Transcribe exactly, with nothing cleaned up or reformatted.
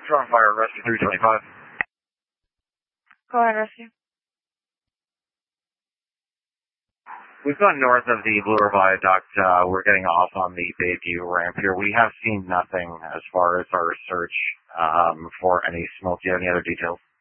You're on fire, rescue three twenty-five. Go ahead, rescue. We've gone north of the Bloor Viaduct. Uh, we're getting off on the Bayview ramp here. We have seen nothing as far as our search um, for any smoke. Do you have any other details?